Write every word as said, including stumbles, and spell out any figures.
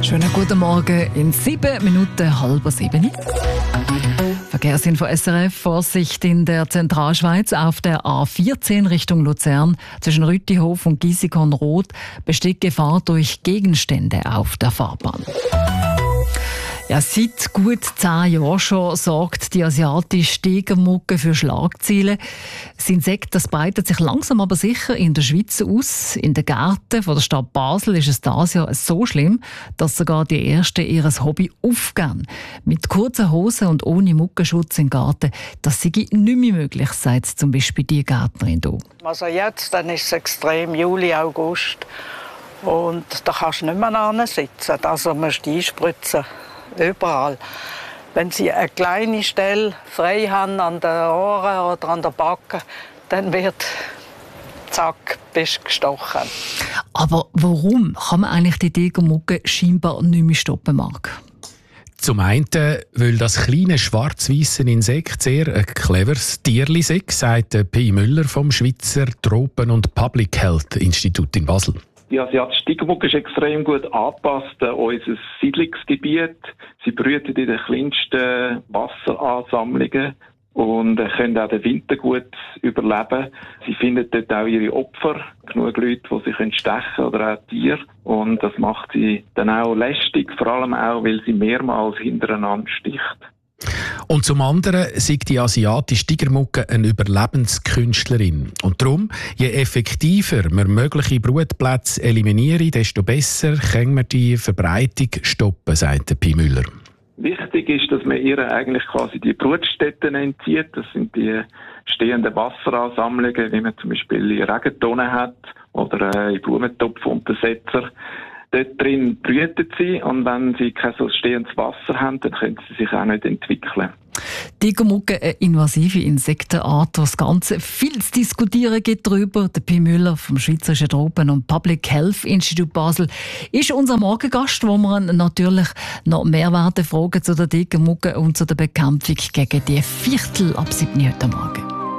Schönen guten Morgen in sieben Minuten halb sieben. Verkehrsinfo S R F. Vorsicht in der Zentralschweiz auf der A vierzehn Richtung Luzern zwischen Rüttihof und Giessikon-Roth besteht Gefahr durch Gegenstände auf der Fahrbahn. Ja, seit gut zehn Jahren schon sorgt die asiatische Tigermugge für Schlagzeilen. Das Insekt das breitet sich langsam aber sicher in der Schweiz aus. In den Gärten von der Stadt Basel ist es dieses Jahr so schlimm, dass sogar die Ersten ihr Hobby aufgeben. Mit kurzen Hosen und ohne Muggenschutz im Garten, das sei nicht mehr möglich, sagt zum Beispiel die Gärtnerin hier. Also jetzt dann ist es extrem, Juli, August. Und da kannst du nicht mehr sitzen. Also musst du einspritzen. Überall. Wenn Sie eine kleine Stelle frei haben an den Ohren oder an der Backe, dann wird zack, bist du gestochen. Aber warum kann man eigentlich die Tigermugge scheinbar nicht mehr stoppen, Marc? Zum einen, weil das kleine schwarz-weisse Insekt sehr ein cleveres Tierli sei, sagt Pi Müller vom Schweizer Tropen- und Public Health Institut in Basel. Die asiatische Tigermugge ist extrem gut angepasst an unser Siedlungsgebiet. Sie brüten in den kleinsten Wasseransammlungen und können auch den Winter gut überleben. Sie finden dort auch ihre Opfer, genug Leute, die sie stechen können oder auch Tiere. Und das macht sie dann auch lästig, vor allem auch, weil sie mehrmals hintereinander sticht. Und zum anderen sagt die asiatische Tigermugge eine Überlebenskünstlerin. Und darum, je effektiver wir mögliche Brutplätze eliminieren, desto besser können wir die Verbreitung stoppen, sagt Pi Müller. Wichtig ist, dass man ihr eigentlich quasi die Brutstätten entzieht. Das sind die stehenden Wasseransammlungen, wie man zum Beispiel in Regentonnen hat oder in Blumentopfuntersetzer. Dort drin brüten sie und wenn sie kein so stehendes Wasser haben, dann können sie sich auch nicht entwickeln. Tigermugge, eine invasive Insektenart, die das Ganze viel zu diskutieren gibt darüber. Der Pi Müller vom Schweizerischen Tropen- und Public Health Institut Basel ist unser Morgengast, wo wir natürlich noch mehr werden fragen zu der Tigermugge und zu der Bekämpfung gegen die Viertel ab sieben heute Morgen.